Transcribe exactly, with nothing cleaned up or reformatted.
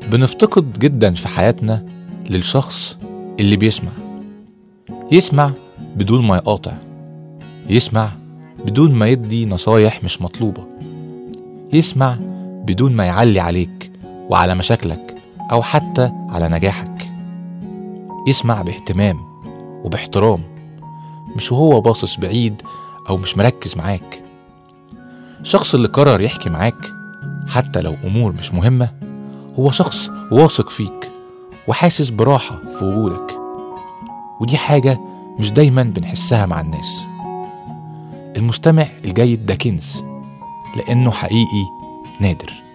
بنفتقد جدا في حياتنا للشخص اللي بيسمع يسمع بدون ما يقاطع، يسمع بدون ما يدي نصايح مش مطلوبة، يسمع بدون ما يعلي عليك وعلى مشاكلك أو حتى على نجاحك، يسمع باهتمام وباحترام، مش وهو باصص بعيد أو مش مركز معاك. الشخص اللي قرر يحكي معاك حتى لو أمور مش مهمة هو شخص واثق فيك وحاسس براحة في وجودك، ودي حاجة مش دايما بنحسها مع الناس. المستمع الجيد ده كنز، لأنه حقيقي نادر.